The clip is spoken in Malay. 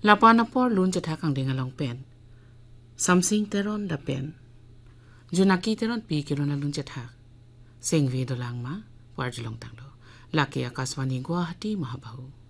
Lapana por lun jatha kang denga long pen. Samsing teron da pen. Junaki teron pi kilo na lun jatha. Sing vi do lang ma, war jilong tang do. Laki Akaswani Guwahati Mahabahu.